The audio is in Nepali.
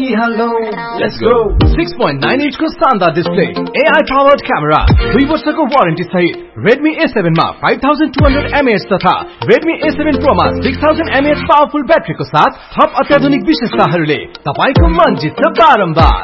गरिहालौ लेट्स गो 6.9 इंच को शानदार डिस्प्ले AI powered camera 2 वर्षको वारेन्टी सहित Redmi A7 मा 5200 mAh तथा Redmi A7 Pro मा 6000 mAh पावरफुल ब्याट्री को साथ थप अत्याधुनिक विशेषताहरूले तपाईको मन जित्छ बारम्बार